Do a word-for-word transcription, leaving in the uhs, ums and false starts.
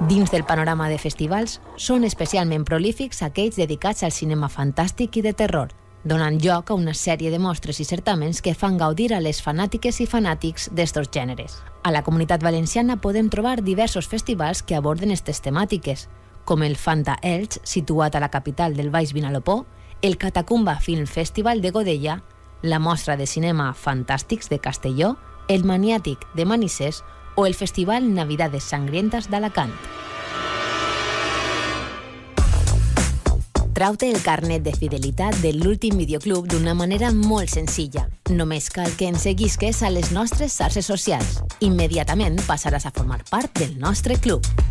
Dins del panorama de festivals, són especialment prolífics aquells dedicats al cinema fantàstic i de terror, donant lloc a una sèrie de mostres i certàmens que fan gaudir a les fanàtiques i fanàtics d'estos gèneres. A la Comunitat Valenciana podem trobar diversos festivals que aborden aquestes temàtiques, com el Fanta Elx, situat a la capital del Baix Vinalopó, el Catacumba Film Festival de Godella, la Mostra de Cinema Fantàstics de Castelló, el Maniàtic de Manises o el Festival Navidades Sangrientas d'Alacant. Trau-te el carnet de fidelitat de l'Últim Videoclub d'una manera molt senzilla. Només cal que ens seguisques a les nostres xarxes socials. Immediatament passaràs a formar part del nostre club.